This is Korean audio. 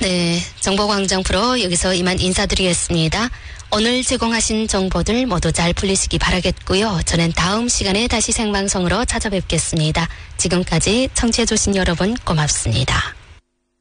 네, 정보광장 프로 여기서 이만 인사드리겠습니다. 오늘 제공하신 정보들 모두 잘 풀리시기 바라겠고요. 저는 다음 시간에 다시 생방송으로 찾아뵙겠습니다. 지금까지 청취해주신 여러분 고맙습니다.